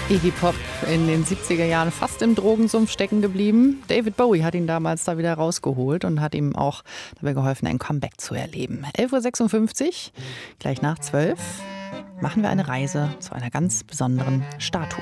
Iggy Pop in den 70er Jahren fast im Drogensumpf stecken geblieben. David Bowie hat ihn damals da wieder rausgeholt und hat ihm auch dabei geholfen, ein Comeback zu erleben. 11.56 Uhr, gleich nach 12, machen wir eine Reise zu einer ganz besonderen Statue.